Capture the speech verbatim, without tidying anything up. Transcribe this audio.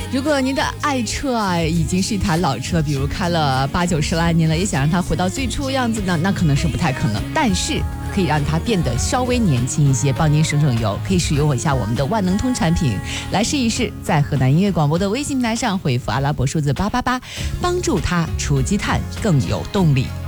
如果您的爱车啊已经是一台老车，比如开了八九十来年了，也想让它回到最初样子呢，那可能是不太可能。但是可以让它变得稍微年轻一些，帮您省省油，可以使用一下我们的万能通产品来试一试。在河南音乐广播的微信平台上回复阿拉伯数字八八八，帮助它除积碳更有动力。